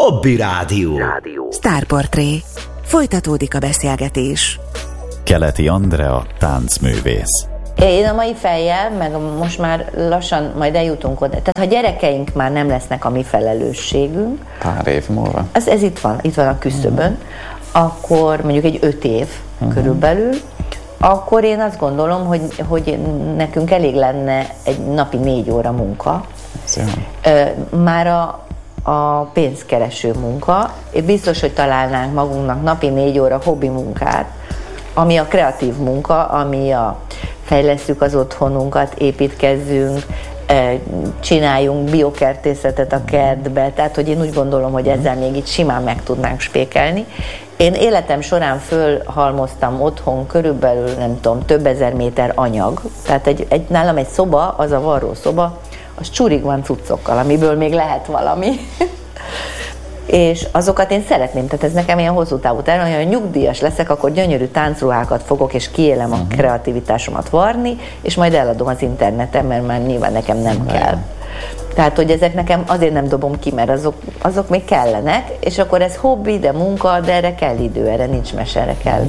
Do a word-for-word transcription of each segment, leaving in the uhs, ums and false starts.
Hobby Rádió. Sztárportré. Folytatódik a beszélgetés. Keleti Andrea, táncművész. Én a mai fejjel, meg most már lassan majd eljutunk oda. Tehát ha gyerekeink már nem lesznek a mi felelősségünk. Pár év múlva. Ez, ez itt van, itt van a küszöbön. Uh-huh. Akkor mondjuk egy öt év uh-huh. körülbelül. Akkor én azt gondolom, hogy, hogy nekünk elég lenne egy napi négy óra munka. Már a, a pénzkereső munka. Én biztos, hogy találnánk magunknak napi négy óra hobbi munkát, ami a kreatív munka, ami a fejlesszük az otthonunkat, építkezzünk, csináljunk biokertészetet a kertbe, tehát hogy én úgy gondolom, hogy ezzel még itt simán meg tudnánk spékelni. Én életem során fölhalmoztam otthon körülbelül, nem tudom, több ezer méter anyag, tehát egy, egy, nálam egy szoba, az a varró szoba, az csurig van cuccokkal, amiből még lehet valami. És azokat én szeretném, tehát ez nekem ilyen hosszú távú terv, hogy ha nyugdíjas leszek, akkor gyönyörű táncruhákat fogok, és kiélem a kreativitásomat varni, és majd eladom az interneten, mert már nyilván nekem nem kell. Tehát, hogy ezek nekem azért nem dobom ki, mert azok, azok még kellenek, és akkor ez hobbi, de munka, de erre kell idő, erre nincs mese, erre kell.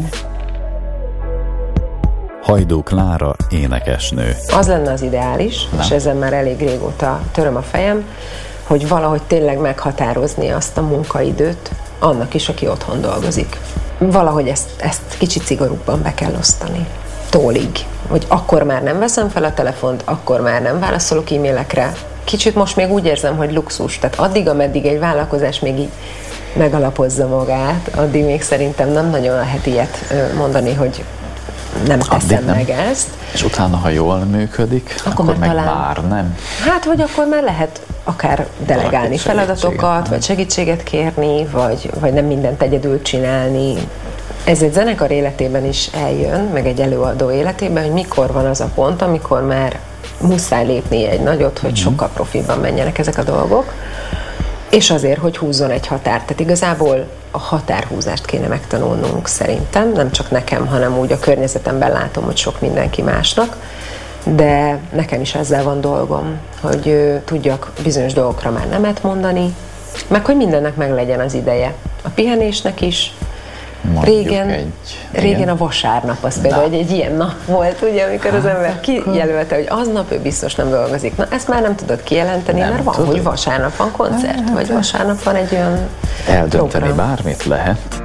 Hajdú Klára, énekesnő. Az lenne az ideális, nem. És ezen már elég régóta töröm a fejem, hogy valahogy tényleg meghatározni azt a munkaidőt annak is, aki otthon dolgozik. Valahogy ezt, ezt kicsit szigorúbban be kell osztani. Tólig. Hogy akkor már nem veszem fel a telefont, akkor már nem válaszolok e-mailekre. Kicsit most még úgy érzem, hogy luxus. Tehát addig, ameddig egy vállalkozás még így megalapozza magát, addig még szerintem nem nagyon lehet ilyet mondani, hogy nem teszem nem. meg ezt. És utána, ha jól működik, akkor, akkor meg talán, már nem. Hát, hogy akkor már lehet akár delegálni feladatokat, vagy segítséget kérni, vagy, vagy nem mindent egyedül csinálni. Ez egy zenekar életében is eljön, meg egy előadó életében, hogy mikor van az a pont, amikor már muszáj lépni egy nagyot, hogy mm-hmm. sokkal profibban menjenek ezek a dolgok, és azért, hogy húzzon egy határt. Tehát igazából a határhúzást kéne megtanulnunk szerintem, nem csak nekem, hanem úgy a környezetemben látom, hogy sok mindenki másnak, de nekem is ezzel van dolgom, hogy ö, tudjak bizonyos dolgokra már nemet mondani, meg hogy mindennek meg legyen az ideje. A pihenésnek is. Régen, egy, régen a vasárnap az például egy, egy ilyen nap volt, ugye, amikor az ember kijelölte, hogy aznap ő biztos nem dolgozik. Na, ezt már nem tudod kijelenteni, nem mert van, tudod. Hogy vasárnap van koncert, hát, vagy vasárnap van egy olyan eldönteni program. Bármit lehet.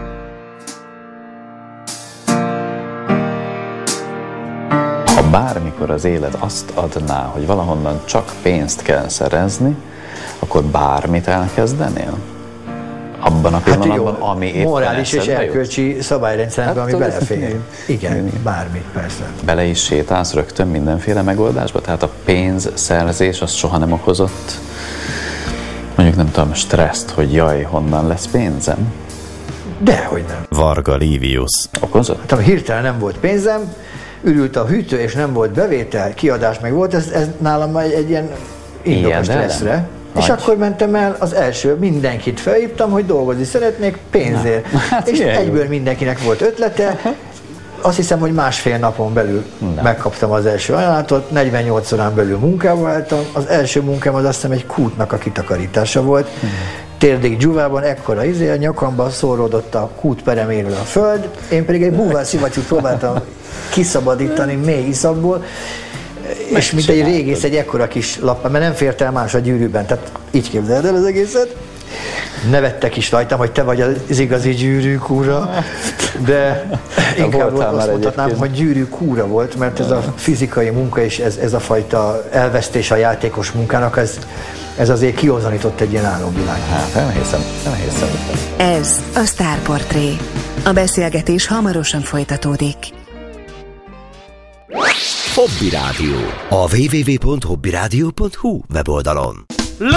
Ha bármikor az élet azt adná, hogy valahonnan csak pénzt kell szerezni, akkor bármit elkezdenél? Abban a pillanatban, hát, ami éppen morális és erkölcsi szabályrendszerben, hát, ami belefér. Igen, bármit, persze. Bele is sétálsz rögtön mindenféle megoldásba? Tehát a pénzszerzés az soha nem okozott, mondjuk nem tudom, stresszt, hogy jaj, honnan lesz pénzem? Dehogy nem. Varga Livius. Okozott? Hát, hirtelen nem volt pénzem, ürült a hűtő, és nem volt bevétel, kiadás meg volt, ez, ez nálam egy, egy ilyen indok a stresszre. És Nagy. Akkor mentem el az első, mindenkit felhívtam, hogy dolgozni szeretnék pénzért. Hát és egyből jó. Mindenkinek volt ötlete. Azt hiszem, hogy másfél napon belül Na. megkaptam az első ajánlatot, negyvennyolc órán belül munkába álltam. Az első munkám az azt hiszem egy kútnak a kitakarítása volt. Hmm. Térdig dzsúvában ekkora izé, a nyakamban szóródott a kút pereméről a föld. Én pedig egy búvár szivattyút próbáltam kiszabadítani mély iszapból. És mint egy régész, egy ekkora kis lappal, mert nem fért el más a gyűrűben, tehát így képzeld el az egészet. Nevettek is rajtam, hogy te vagy az igazi gyűrűkúra, de inkább azt mondhatnám, hogy gyűrűkúra volt, mert ez a fizikai munka és ez, ez a fajta elvesztés a játékos munkának, ez, ez azért kihozanított egy ilyen álomvilág. Hát nem hiszem, nem hiszem. Ez a Sztárportré. A beszélgetés hamarosan folytatódik. Hobby Rádió. A double-u double-u double-u pont hobby rádió pont hu weboldalon.